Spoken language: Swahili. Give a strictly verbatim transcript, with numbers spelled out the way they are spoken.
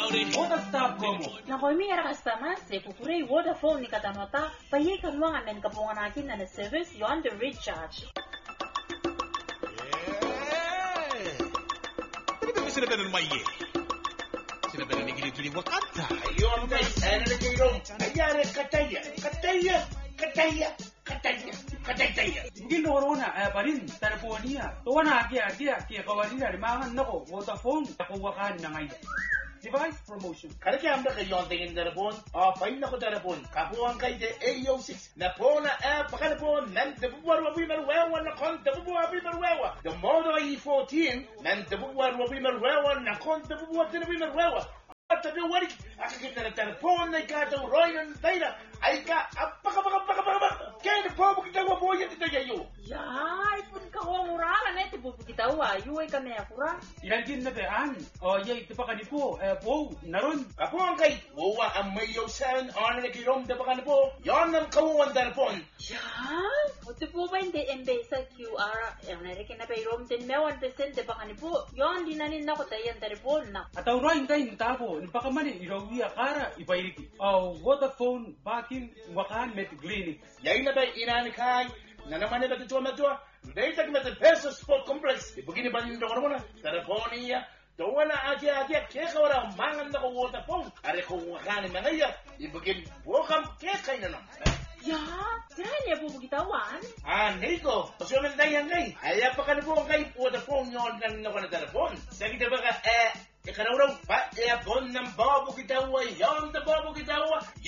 Waterstop como. Nakoimi era customer se kukurei Vodafone ni katanota paye kanwanga men kapungan akin na service yon the recharge. Sila benar maye. Sila benar negeri tu di Wakanda. Ayon guys, ano na kayo? Ayari kataya, kataya, kataya, kataya, kataya. Mungkin corona eh parin teleponia. To na agia agia kia kawali na mangan nako Vodafone takuwakan na ngay. Device promotion. Kada kaya amda kayon tingin telepon, ah pain na ko telepon. Kapuan kay de A O six na po na eh pakalapon nan tabubuar wabi marwewa na kon tabubuar wabi marwewa. The Moto E fourteen nan tabubuar wabi marwewa na kon tabubuar wabi marwewa. At the wari akakita na telepon na ikato royan tayo ay ka apaka paka paka paka kaya po kita waboy kita yayo. Ya, ipun ka ko murala na ito kita wa yuay kami akura. Ilalgin na bean. O ye ito pa kanipo eh po naron. Kapuan kay wawa ang mayo seven on na kirom da baka po. Yon ang kawuan telepon. Ya, ito po ba hindi embay sa Q R ang narikin na payrom din mewan percent de baka ni po. Yon dinanin na ko tayo telepon na. Ataw roin tayo tapo. Nipakaman irawi akara ipairiki. O Vodafone bakin wakan met clinic. Yay na ba inani kay na naman na dito na Dahil tagi met Peso Sport Complex. Ibugini ba niyo ko na telefonia. Dawa na agi agi kaya wala mangan na ko Vodafone. Are ko wakan na ngaya. Ibugin welcome kaya kay na naman. Ya, kaya niya po bukitawan. Ah, Nico, pasyo na tayo ngay. Ay, pa ka na po kay Vodafone yon lang na ko na telefon. Sige ba ka, eh, ikanawraw pa, eh, bon ng babo kita wa, yon na babo kita wa.